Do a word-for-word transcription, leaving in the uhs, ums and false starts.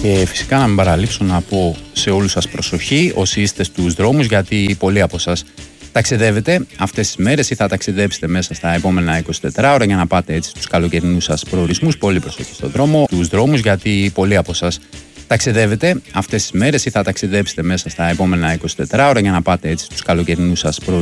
Και φυσικά να μην παραλείψω να πω σε όλους σας προσοχή όσοι είστε στους δρόμους, γιατί πολλοί από σας ταξιδεύετε αυτές τις μέρες ή θα ταξιδέψετε μέσα στα επόμενα εικοσιτέσσερις ώρα για να πάτε έτσι στους καλοκαιρινούς σας προορισμούς. Πολύ προσοχή στον δρόμο, στους δρόμους, γιατί πολλοί από σας ταξιδεύετε αυτές τις μέρες ή θα ταξιδέψετε μέσα στα επόμενα εικοσιτέσσερις ώρα για να πάτε έτσι στους καλοκαιρινούς σας προορισμούς.